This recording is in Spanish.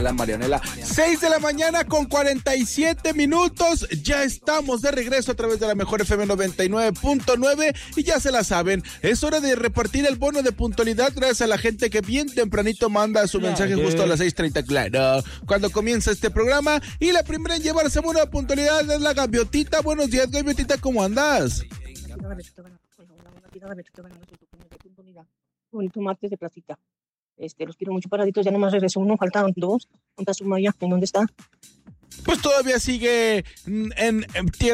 La Marianela, 6 de la mañana con 47 minutos, ya estamos de regreso a través de la mejor FM 99.9 y ya se la saben, es hora de repartir el bono de puntualidad gracias a la gente que bien tempranito manda su mensaje justo a las 6:30, claro, cuando comienza este programa, y la primera en llevarse bono de puntualidad es la Gaviotita. Buenos días, Gaviotita, ¿cómo andas? Bonito martes de placita. Los quiero mucho paraditos, ya nomás regresó uno, faltaban dos. ¿Dónde está Sumaya? ¿En dónde está? Pues todavía sigue en tierra